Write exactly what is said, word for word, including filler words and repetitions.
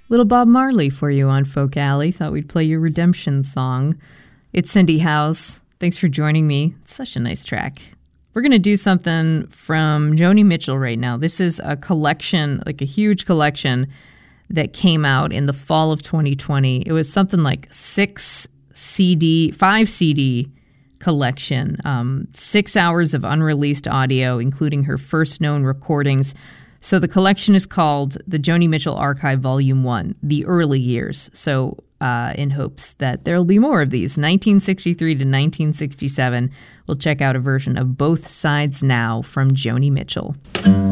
Little Bob Marley for you on Folk Alley. Thought we'd play your redemption song. It's Cindy House. Thanks for joining me. It's such a nice track. We're going to do something from Joni Mitchell right now. This is a collection, like a huge collection that came out in the fall of twenty twenty. It was something like six C D, five C D collection, um, six hours of unreleased audio, including her first known recordings. So the collection is called the Joni Mitchell Archive Volume one, The Early Years. So uh, in hopes that there'll be more of these, nineteen sixty-three to nineteen sixty-seven. We'll check out a version of Both Sides Now from Joni Mitchell.